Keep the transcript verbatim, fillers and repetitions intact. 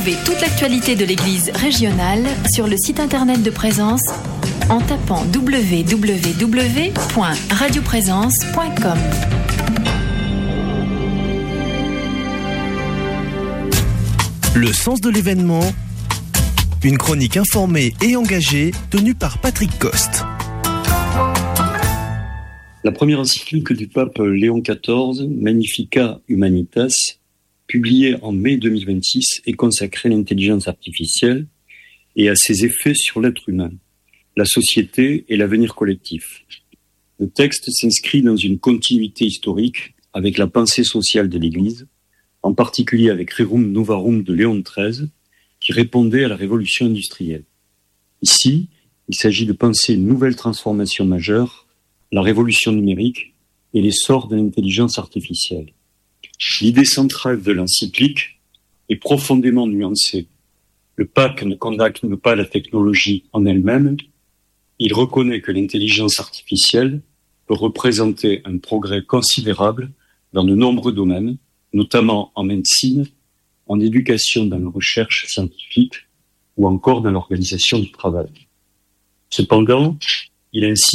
Retrouvez toute l'actualité de l'Église régionale sur le site internet de Présence en tapant w w w point radio présence point com. Le sens de l'événement, une chronique informée et engagée tenue par Patrick Coste. La première encyclique du pape Léon quatorze, Magnificat Humanitas, publiée en mai deux mille vingt-six, est consacrée à l'intelligence artificielle et à ses effets sur l'être humain, la société et l'avenir collectif. Le texte s'inscrit dans une continuité historique avec la pensée sociale de l'Église, en particulier avec Rerum Novarum de Léon treize, qui répondait à la révolution industrielle. Ici, il s'agit de penser une nouvelle transformation majeure, la révolution numérique et l'essor de l'intelligence artificielle. L'idée centrale de l'encyclique est profondément nuancée. Le pape ne condamne pas la technologie en elle-même, il reconnaît que l'intelligence artificielle peut représenter un progrès considérable dans de nombreux domaines, notamment en médecine, en éducation dans la recherche scientifique ou encore dans l'organisation du travail. Cependant, il insiste